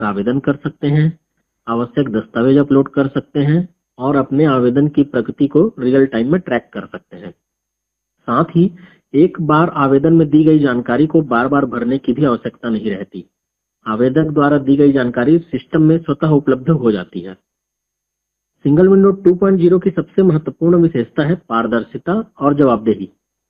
आवेदन कर सकते हैं, आवश्यक दस्तावेज अपलोड कर सकते हैं और अपने आवेदन की प्रगति को रियल टाइम में ट्रैक कर सकते हैं। साथ ही एक बार आवेदन में दी गई जानकारी को बार बार भरने की भी आवश्यकता नहीं रहती। आवेदक द्वारा दी गई जानकारी सिस्टम में स्वतः उपलब्ध हो जाती है। सिंगल विंडो 2.0 की सबसे महत्वपूर्ण विशेषता है पारदर्शिता और जवाबदेही।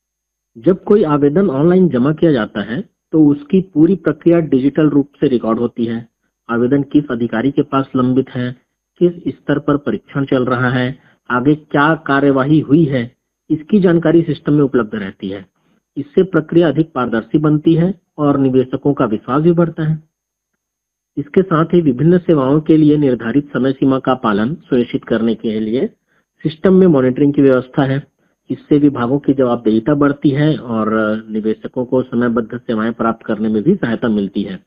जब कोई आवेदन ऑनलाइन जमा किया जाता है तो उसकी पूरी प्रक्रिया डिजिटल रूप से रिकॉर्ड होती है। आवेदन किस अधिकारी के पास लंबित है, किस स्तर पर परीक्षण चल रहा है, आगे क्या कार्यवाही हुई है, इसकी जानकारी सिस्टम में उपलब्ध रहती है। इससे प्रक्रिया अधिक पारदर्शी बनती है और निवेशकों का विश्वास भी बढ़ता है। इसके साथ ही विभिन्न सेवाओं के लिए निर्धारित समय सीमा का पालन सुनिश्चित करने के लिए सिस्टम में मॉनिटरिंग की व्यवस्था है। इससे विभागों की जवाबदेहिता बढ़ती है और निवेशकों को समयबद्ध सेवाएं प्राप्त करने में भी सहायता मिलती है।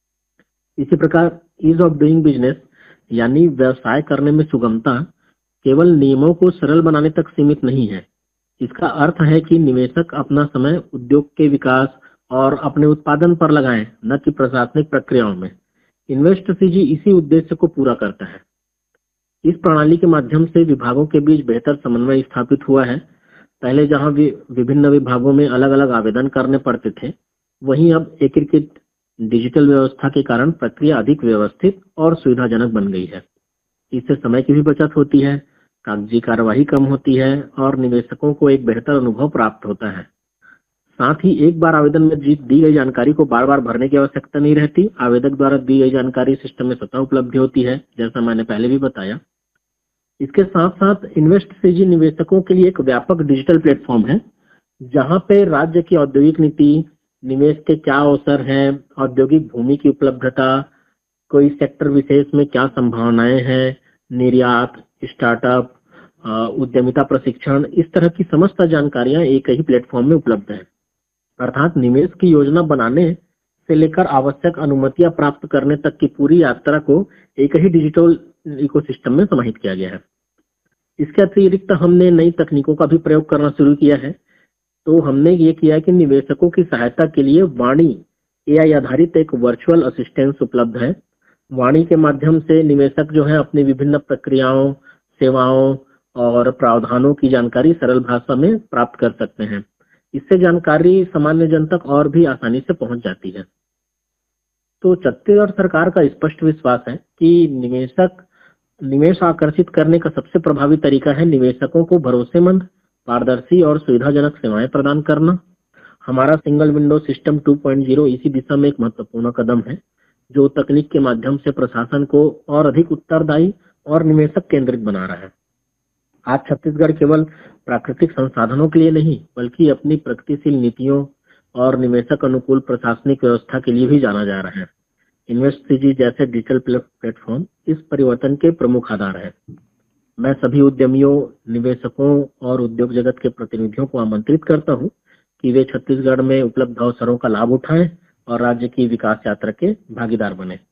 इसी प्रकार ईज ऑफ डूइंग बिजनेस यानी व्यवसाय करने में सुगमता केवल नियमों को सरल बनाने तक सीमित नहीं है। इसका अर्थ है कि निवेशक अपना समय उद्योग के विकास और अपने उत्पादन पर लगाएं, न कि प्रशासनिक प्रक्रियाओं में। इन्वेस्ट सीजी इसी उद्देश्य को पूरा करता है। इस प्रणाली के माध्यम से विभागों के बीच बेहतर समन्वय स्थापित हुआ है। पहले जहां विभिन्न विभागों में अलग अलग आवेदन करने पड़ते थे, वहीं अब एकीकृत डिजिटल व्यवस्था के कारण प्रक्रिया अधिक व्यवस्थित और सुविधाजनक बन गई है। इससे समय की भी बचत होती है, कागजी कार्यवाही कम होती है और निवेशकों को एक बेहतर अनुभव प्राप्त होता है। साथ ही एक बार आवेदन में दी गई जानकारी को बार बार भरने की आवश्यकता नहीं रहती। आवेदक द्वारा दी गई जानकारी सिस्टम में स्वतः उपलब्ध होती है, जैसा मैंने पहले भी बताया। इसके साथ साथ इन्वेस्ट सीजी निवेशकों के लिए एक व्यापक डिजिटल प्लेटफॉर्म है, जहां पे राज्य की औद्योगिक नीति, निवेश के क्या अवसर हैं, औद्योगिक भूमि की उपलब्धता, कोई सेक्टर विशेष में क्या संभावनाएं हैं, निर्यात, स्टार्टअप, उद्यमिता प्रशिक्षण, इस तरह की समस्त जानकारियां एक ही प्लेटफॉर्म में उपलब्ध है। अर्थात निवेश की योजना बनाने से लेकर आवश्यक अनुमतियां प्राप्त करने तक की पूरी यात्रा को एक ही डिजिटल इकोसिस्टम में समाहित किया गया है। इसके अतिरिक्त हमने नई तकनीकों का भी प्रयोग करना शुरू किया है। तो हमने ये किया है कि निवेशकों की सहायता के लिए वाणी एआई आधारित एक वर्चुअल असिस्टेंस उपलब्ध है। वाणी के माध्यम से निवेशक जो है अपनी विभिन्न प्रक्रियाओं, सेवाओं और प्रावधानों की जानकारी सरल भाषा में प्राप्त कर सकते हैं। इससे जानकारी सामान्य जन तक और भी आसानी से पहुंच जाती है। तो छत्तीसगढ़ सरकार का स्पष्ट विश्वास है कि निवेश आकर्षित करने का सबसे प्रभावी तरीका है निवेशकों को भरोसेमंद, पारदर्शी और सुविधाजनक सेवाएं प्रदान करना। हमारा सिंगल विंडो सिस्टम 2.0 इसी दिशा में एक महत्वपूर्ण कदम है, जो तकनीक के माध्यम से प्रशासन को और अधिक उत्तरदायी और निवेशक केंद्रित बना रहा है। आज छत्तीसगढ़ केवल प्राकृतिक संसाधनों के लिए नहीं, बल्कि अपनी प्रगतिशील नीतियों और निवेशक अनुकूल प्रशासनिक व्यवस्था के लिए भी जाना जा रहा है। इन्वेस्ट सीजी जैसे डिजिटल प्लेटफॉर्म इस परिवर्तन के प्रमुख आधार है। मैं सभी उद्यमियों, निवेशकों और उद्योग जगत के प्रतिनिधियों को आमंत्रित करता हूं कि वे छत्तीसगढ़ में उपलब्ध अवसरों का लाभ उठाएं और राज्य की विकास यात्रा के भागीदार बने।